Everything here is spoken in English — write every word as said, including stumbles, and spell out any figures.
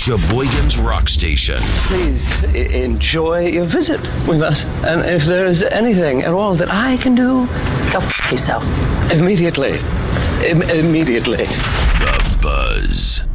Sheboygan's Rock Station. Please I- enjoy your visit with us. And if there is anything at all that I can do, go f*** yourself. immediately. Im- immediately. The Buzz.